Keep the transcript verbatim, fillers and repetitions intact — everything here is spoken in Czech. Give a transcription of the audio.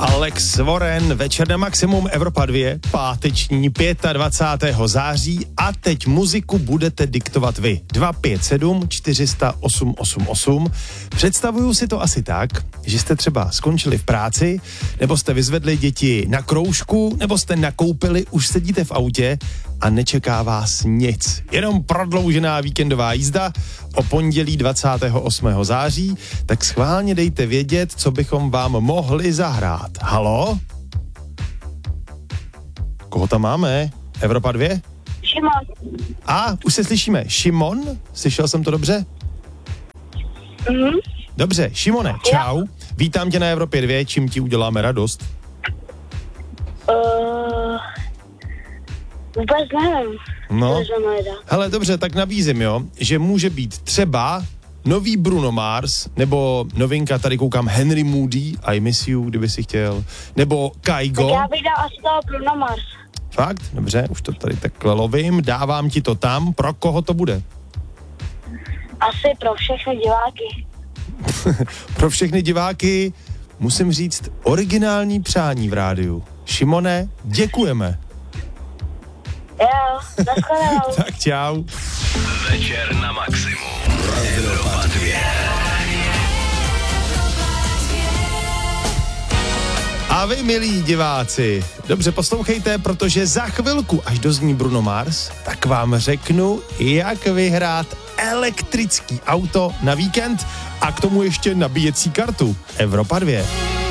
Alex Warren, večer na Maximum, Evropa dva, páteční dvacátého pátého září a teď muziku budete diktovat vy. dva pět sedm čtyři sta osm osm osm. Představuju si to asi tak, že jste třeba skončili v práci, nebo jste vyzvedli děti na kroužku, nebo jste nakoupili, už sedíte v autě a nečeká vás nic. Jenom prodloužená víkendová jízda o pondělí dvacátého osmého září, tak schválně dejte vědět, co bychom vám mohli zahrát. Halo? Koho tam máme? Evropa dva? Šimon. A, už se slyšíme. Šimon? Slyšel jsem to dobře? Mhm. Dobře, Šimone, čau. Vítám tě na Evropě dva, čím ti uděláme radost? Uh, vůbec nevím. No, co to znamená. hele, dobře, tak nabízím, jo, že může být třeba nový Bruno Mars, nebo novinka, tady koukám, Henry Moody, I Miss You, kdyby si chtěl, nebo Kygo. Tak já bych dal asi toho Bruno Mars. Fakt? Dobře, už to tady takhle lovím, dávám ti to tam, pro koho to bude? Asi pro všechny diváky. Pro všechny diváky musím říct originální přání v rádiu. Šimone, děkujeme. Jo, nashledanou. Tak čau. Večer na Maximum. Evropa dva. A vy, milí diváci, dobře poslouchejte, protože za chvilku, až dozní Bruno Mars, tak vám řeknu, jak vyhrát elektrický auto na víkend a k tomu ještě nabíjecí kartu Evropa dva.